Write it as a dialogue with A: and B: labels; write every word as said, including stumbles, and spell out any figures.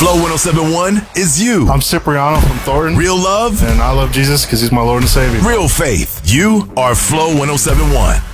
A: Flow one oh seven point one is you.
B: I'm Cipriano from Thornton.
A: Real love.
B: And I love Jesus because he's my Lord and Savior.
A: Real faith. You are Flow one oh seven point one.